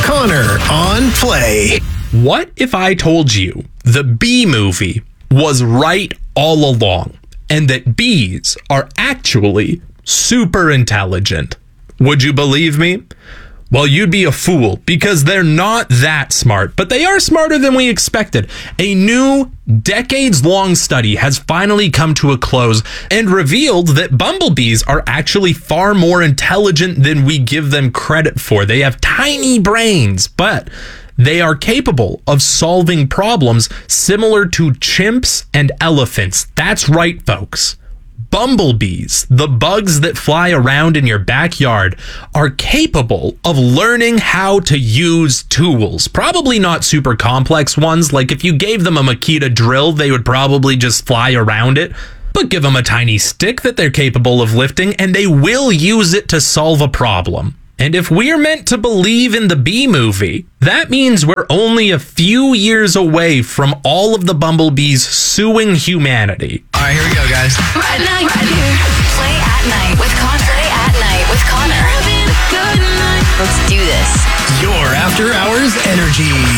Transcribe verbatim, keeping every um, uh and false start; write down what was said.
Connor on Play. What if I told you the bee movie was right all along and that bees are actually super intelligent? Would you believe me? Well, you'd be a fool because they're not that smart, but they are smarter than we expected. A new decades-long study has finally come to a close and revealed that bumblebees are actually far more intelligent than we give them credit for. They have tiny brains, but they are capable of solving problems similar to chimps and elephants. That's right, folks. Bumblebees, the bugs that fly around in your backyard, are capable of learning how to use tools. Probably not super complex ones. Like if you gave them a Makita drill, they would probably just fly around it. But give them a tiny stick that they're capable of lifting, and they will use it to solve a problem. And if we're meant to believe in the Bee Movie, that means we're only a few years away from all of the bumblebees suing humanity. All right, here we go, guys. Right now, right here. Play at night with Connor. Play at night with Connor. Let's do this. Your after hours energy.